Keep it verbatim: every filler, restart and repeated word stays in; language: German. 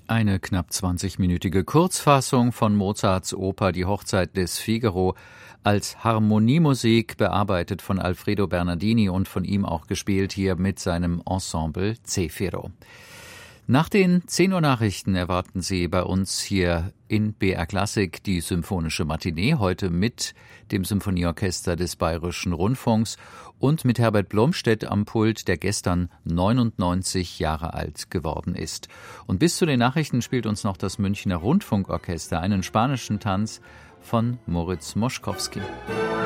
Eine knapp zwanzigminütige Kurzfassung von Mozarts Oper Die Hochzeit des Figaro als Harmoniemusik, bearbeitet von Alfredo Bernardini und von ihm auch gespielt hier mit seinem Ensemble Zefiro. Nach den zehn Uhr Nachrichten erwarten Sie bei uns hier in B R Klassik die Symphonische Matinee, heute mit dem Symphonieorchester des Bayerischen Rundfunks und mit Herbert Blomstedt am Pult, der gestern neunundneunzig Jahre alt geworden ist. Und bis zu den Nachrichten spielt uns noch das Münchner Rundfunkorchester einen spanischen Tanz von Moritz Moschkowski.